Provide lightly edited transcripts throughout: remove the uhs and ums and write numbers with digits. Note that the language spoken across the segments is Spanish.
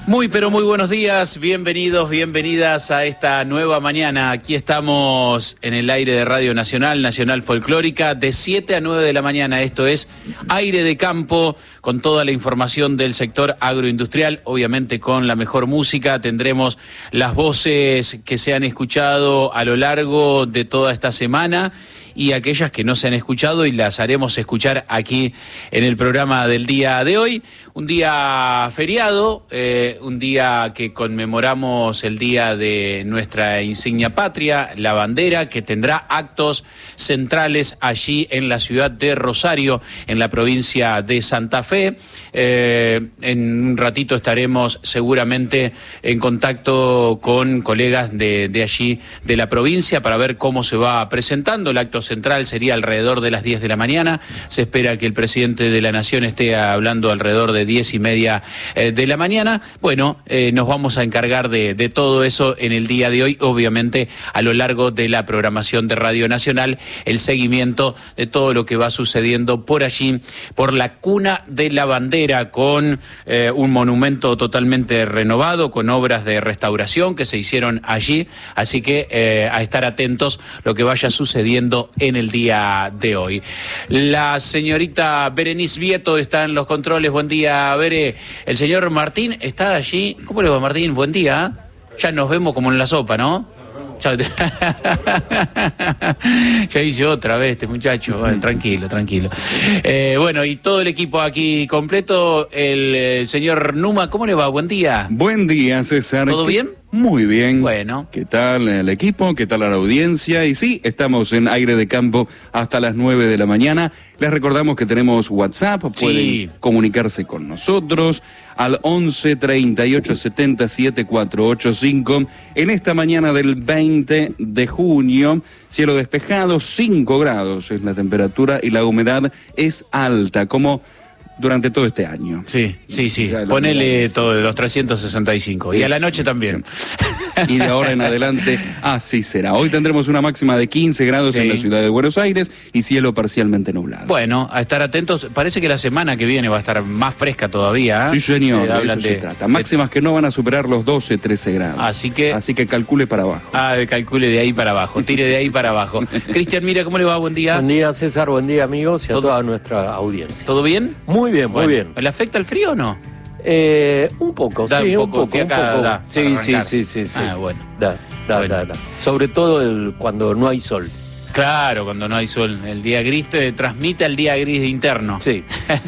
Muy, pero muy buenos días, bienvenidos, bienvenidas a esta nueva mañana. Aquí estamos en el aire de Radio Nacional, Nacional Folclórica, de 7 a 9 de la mañana. Esto es Aire de Campo, con toda la información del sector agroindustrial, obviamente con la mejor música. Tendremos las voces que se han escuchado a lo largo de toda esta semana y aquellas que no se han escuchado y las haremos escuchar aquí en el programa del día de hoy. Un día feriado, un día que conmemoramos el día de nuestra insignia patria, la bandera, que tendrá actos centrales allí en la ciudad de Rosario, en la provincia de Santa Fe. En un ratito estaremos seguramente en contacto con colegas de allí, de la provincia, para ver cómo se va presentando. El acto central sería alrededor de las 10 de la mañana. Se espera que el presidente de la Nación esté hablando alrededor de 10:30 de la mañana. Bueno, nos vamos a encargar de todo eso en el día de hoy, obviamente a lo largo de la programación de Radio Nacional, el seguimiento de todo lo que va sucediendo por allí, por la cuna de la bandera, con un monumento totalmente renovado, con obras de restauración que se hicieron allí, así que a estar atentos lo que vaya sucediendo en el día de hoy. La señorita Berenice Vieto está en los controles. Buen día, Bere. El señor Martín está allí. ¿Cómo le va, Martín? Buen día. Ya nos vemos como en la sopa, ¿no? Ya hice otra vez este muchacho. Bueno, tranquilo. Bueno, y todo el equipo aquí completo. El señor Numa, ¿cómo le va? Buen día. Buen día, César. ¿Todo bien? Muy bien. Bueno. ¿Qué tal el equipo? ¿Qué tal la audiencia? Y sí, estamos en Aire de Campo hasta las 9 de la mañana. Les recordamos que tenemos WhatsApp, pueden comunicarse con nosotros al 11 38 70 7485. En esta mañana del 20 de junio, cielo despejado, 5 grados es la temperatura y la humedad es alta, como durante todo este año. Sí. Ponele todo de los 365. Y a la noche también. Y de ahora en adelante así será. Hoy tendremos una máxima de 15 grados en la ciudad de Buenos Aires y cielo parcialmente nublado. Bueno, a estar atentos. Parece que la semana que viene va a estar más fresca todavía, ¿eh? Sí, señor, de eso se trata. Máximas que no van a superar los 12, 13 grados. Así que calcule para abajo. Calcule de ahí para abajo, tire de ahí para abajo. Cristian, mira, ¿cómo le va? Buen día. Buen día, César, buen día, amigos, y a toda nuestra audiencia. ¿Todo bien? Muy bien, muy bien. ¿Le afecta el frío o no? Un poco, sí, un poco. Sí. Bueno. Da. Sobre todo cuando no hay sol. Claro, cuando no hay sol. El día gris te transmite al día gris interno. Sí.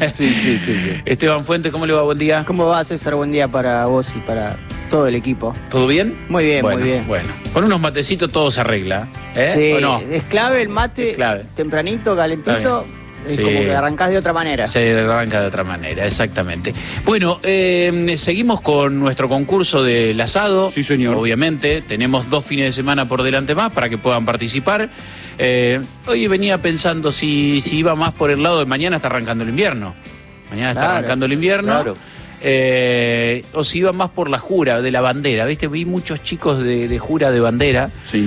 Esteban Fuentes, ¿cómo le va? Buen día. ¿Cómo va, César? Buen día para vos y para todo el equipo. ¿Todo bien? Muy bien, muy bien. Bueno, con unos matecitos todo se arregla, ¿eh? Sí, ¿O no? es clave el mate, es clave. Tempranito, calentito. Es como que arrancás de otra manera. Se arranca de otra manera, exactamente. Bueno, seguimos con nuestro concurso del asado. Sí, señor. Obviamente, tenemos 2 fines de semana por delante más para que puedan participar. Hoy venía pensando si iba más por el lado de mañana está arrancando el invierno. Está arrancando el invierno. Claro. O si iba más por la jura de la bandera. ¿Viste? Vi muchos chicos de jura de bandera. Sí.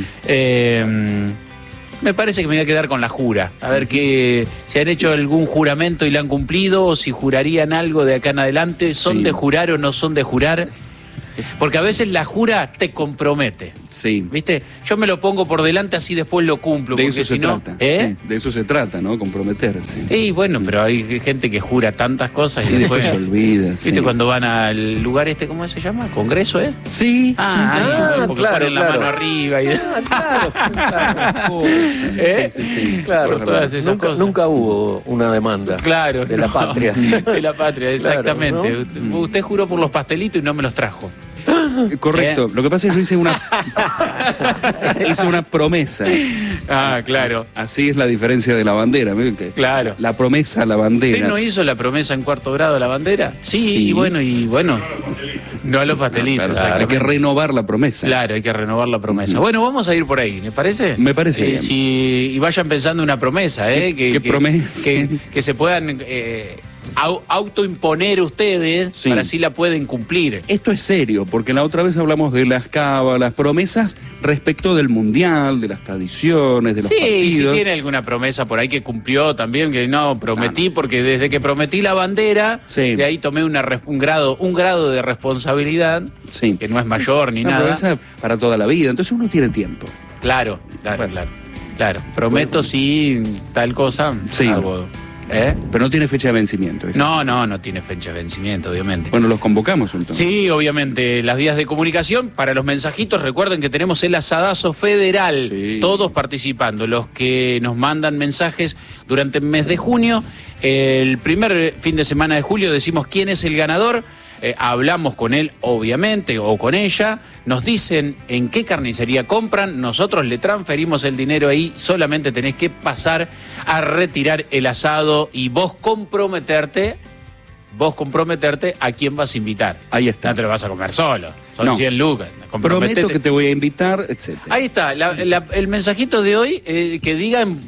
Me parece que me voy a quedar con la jura. A ver si han hecho algún juramento y lo han cumplido, o si jurarían algo de acá en adelante. ¿Son de jurar o no son de jurar? Porque a veces la jura te compromete. Sí. ¿Viste? Yo me lo pongo por delante, así después lo cumplo. De eso se trata. Sí, de eso se trata, ¿no? Comprometerse. Y bueno, pero hay gente que jura tantas cosas y después se olvida. ¿Viste? Cuando van al lugar ¿cómo se llama? ¿Congreso, eh? Sí. Porque ponen la mano arriba y... Claro. Sí. Claro, por todas esas cosas. Nunca hubo una demanda. Claro. De la patria. De la patria, exactamente. Claro, ¿no? Usted juró por los pastelitos y no me los trajo. Correcto. Lo que pasa es que yo hice una promesa. Claro. Así es la diferencia de la bandera. Claro. La promesa a la bandera. ¿Usted no hizo la promesa en 4º grado a la bandera? Sí. Y bueno. No a los pastelitos. Claro, hay que renovar la promesa. Claro, hay que renovar la promesa. Bueno, vamos a ir por ahí, ¿les parece? Me parece bien. Y vayan pensando una promesa, ¿Qué promesa? Que se puedan autoimponer ustedes, para así la pueden cumplir. Esto es serio, porque la otra vez hablamos de las cábalas, promesas respecto del Mundial, de las tradiciones, de los partidos. Sí, si tiene alguna promesa por ahí que cumplió también, que no, prometí, porque desde que prometí la bandera, de ahí tomé un grado de responsabilidad, que no es mayor ni nada. Promesa para toda la vida, entonces uno tiene tiempo. Claro. Prometo sí, tal cosa, algo. Pero no tiene fecha de vencimiento. No tiene fecha de vencimiento, obviamente. Bueno, los convocamos entonces. Sí, obviamente, las vías de comunicación. Para los mensajitos, recuerden que tenemos el asadazo federal, todos participando. Los que nos mandan mensajes durante el mes de junio, el primer fin de semana de julio decimos quién es el ganador. Hablamos con él, obviamente, o con ella, nos dicen en qué carnicería compran, nosotros le transferimos el dinero ahí, solamente tenés que pasar a retirar el asado y vos comprometerte a quién vas a invitar. Ahí está. No te lo vas a comer solo, son 100 lucas. Prometo que te voy a invitar, etc. Ahí está, el mensajito de hoy, que digan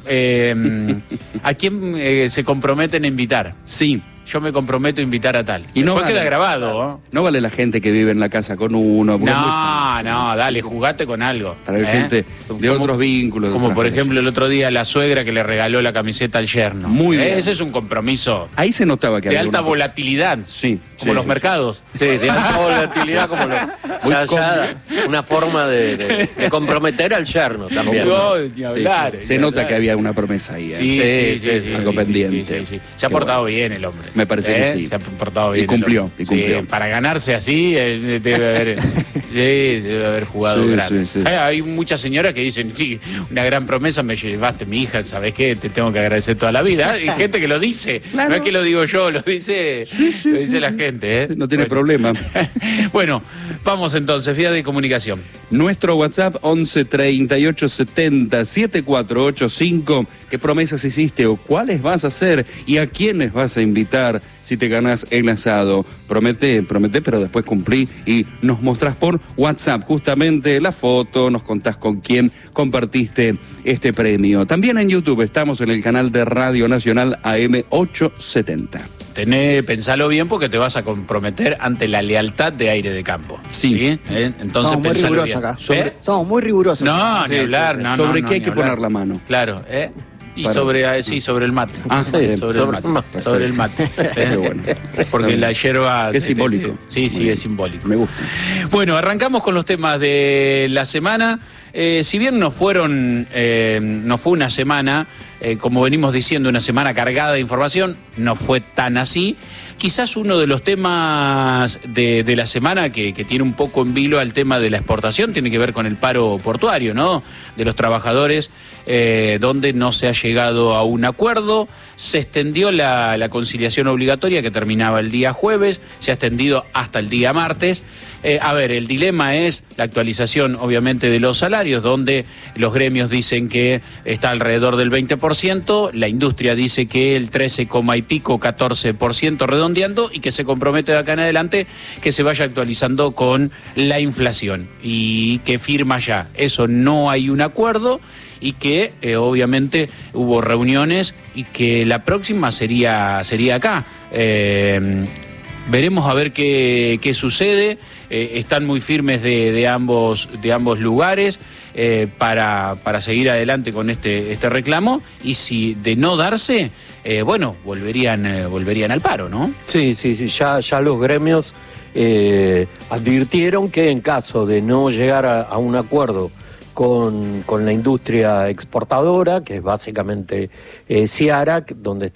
a quién se comprometen a invitar. Sí. Yo me comprometo a invitar a tal. Y después queda grabado. No vale la gente que vive en la casa con uno. No, dale, jugate con algo. Traer gente de otros vínculos. Como por ejemplo el otro día la suegra que le regaló la camiseta al yerno. Muy bien. Ese es un compromiso. Ahí se notaba que de alta volatilidad. Sí. Como los mercados. Sí, de alta volatilidad como una forma de comprometer al yerno también. Ni hablar. Se nota que había una promesa ahí. Sí. Algo pendiente. Sí. Se ha portado bien el hombre. Me parece que sí. Se ha portado bien. Y cumplió. Para ganarse así, debe haber jugado grande. Sí. Hay muchas señoras que dicen, sí, una gran promesa me llevaste, mi hija, ¿sabes qué? Te tengo que agradecer toda la vida. Hay gente que lo dice. Claro. No es que lo digo yo, lo dice la gente. No tiene problema. Bueno, vamos entonces, vía de comunicación. Nuestro WhatsApp 11 38 70 7485. ¿Qué promesas hiciste o cuáles vas a hacer y a quiénes vas a invitar si te ganás el asado? Promete, pero después cumplí y nos mostrás por WhatsApp justamente la foto, nos contás con quién compartiste este premio. También en YouTube estamos en el canal de Radio Nacional AM 870. Pensalo bien porque te vas a comprometer ante la lealtad de Aire de Campo. Sí. Entonces somos muy rigurosos acá. Somos muy rigurosos. No, ni hablar. No, ¿Sobre qué hay que poner la mano? Claro, y sobre el mate. Sobre el mate. Bueno. Porque la yerba... Es simbólico. Sí, es simbólico. Me gusta. Bueno, arrancamos con los temas de la semana. Si bien no fue una semana, como venimos diciendo, una semana cargada de información, no fue tan así. Quizás uno de los temas de la semana que tiene un poco en vilo al tema de la exportación tiene que ver con el paro portuario, ¿no? De los trabajadores, donde no se ha llegado a un acuerdo. Se extendió la conciliación obligatoria que terminaba el día jueves, se ha extendido hasta el día martes. El dilema es la actualización, obviamente, de los salarios, donde los gremios dicen que está alrededor del 20%, la industria dice que el 13, y pico, 14% redondeando, y que se compromete de acá en adelante que se vaya actualizando con la inflación y que firma ya. Eso no hay un acuerdo y que obviamente hubo reuniones y que la próxima sería acá. Veremos a ver qué sucede. Están muy firmes de ambos lugares para seguir adelante con este reclamo, y si de no darse, volverían al paro, ¿no? Sí, ya los gremios advirtieron que en caso de no llegar a un acuerdo con la industria exportadora, que es básicamente Seara, donde